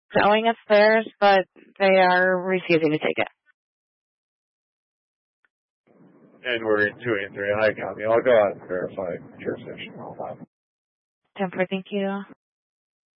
showing it's theirs, but they are refusing to take it. And we're in 283 High County. I'll go out and verify jurisdiction. 10-4, thank you.